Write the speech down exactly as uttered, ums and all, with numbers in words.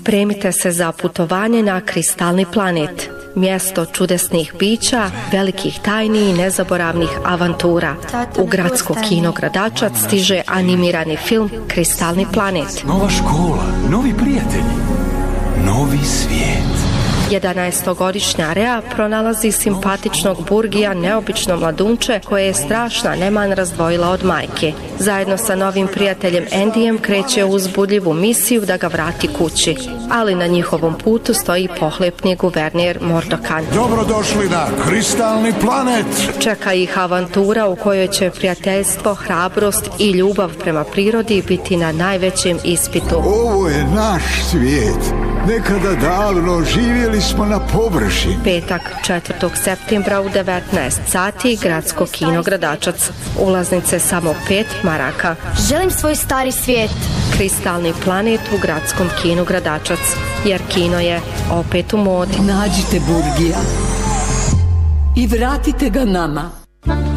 Spremite se za putovanje na Kristalni planet, mjesto čudesnih bića, velikih tajni i nezaboravnih avantura. U gradsko kino Gradačac stiže animirani film Kristalni planet. Nova škola, novi prijatelji, novi svijet. jedanaestogodišnja Rea pronalazi simpatičnog Burgija, neobično mladunče koje je strašna neman razdvojila od majke. Zajedno sa novim prijateljem Andyjem kreće u uzbudljivu misiju da ga vrati kući. Ali na njihovom putu stoji pohlepni guverner Mordokan. Dobrodošli na Kristalni planet! Čeka ih avantura u kojoj će prijateljstvo, hrabrost i ljubav prema prirodi biti na najvećem ispitu. Ovo je naš svijet. Nekada davno živjeli smo na površini. Petak, četvrtog septembra u devetnaest sati, gradsko kino Gradačac. Ulaznice samo pet maraka. Želim svoj stari svijet. Kristalni planet u gradskom kinu Gradačac. Jer kino je opet u modi. Nađite Burgija i vratite ga nama.